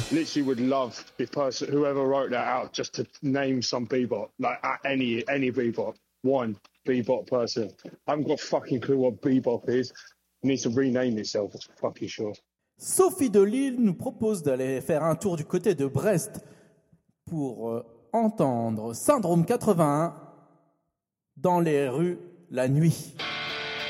literally would love the person, whoever wrote that out, just to name some bebop, like any bebop, one bebop person. I haven't got a fucking clue what bebop is. It needs to rename itself, it's fucking sure. Sophie de Lille nous propose d'aller faire un tour du côté de Brest pour entendre Syndrome 81 dans les rues la nuit.